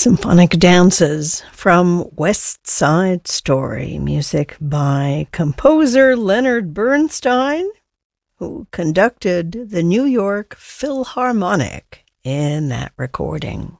Symphonic Dances from West Side Story, music by composer Leonard Bernstein, who conducted the New York Philharmonic in that recording.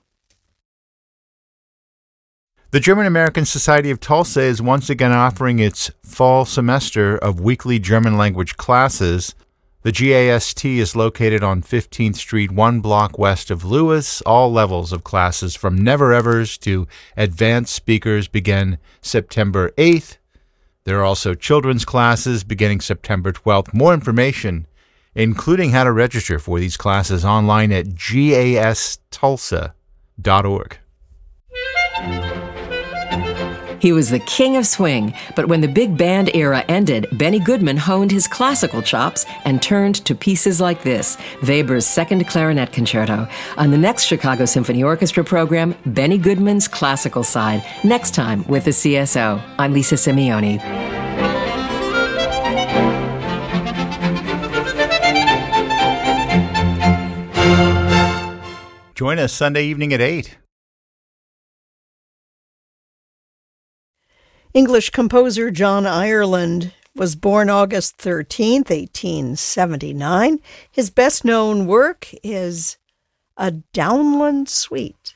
The German-American Society of Tulsa is once again offering its fall semester of weekly German language classes. The GAST is located on 15th Street, 1 block west of Lewis. All levels of classes from never-evers to advanced speakers begin September 8th. There are also children's classes beginning September 12th. More information, including how to register for these classes, online at gastulsa.org. He was the king of swing, but when the big band era ended, Benny Goodman honed his classical chops and turned to pieces like this, Weber's Second Clarinet Concerto. On the next Chicago Symphony Orchestra program, Benny Goodman's classical side, next time with the CSO. I'm Lisa Simeoni. Join us Sunday evening at 8. English composer John Ireland was born August 13th, 1879. His best-known work is A Downland Suite.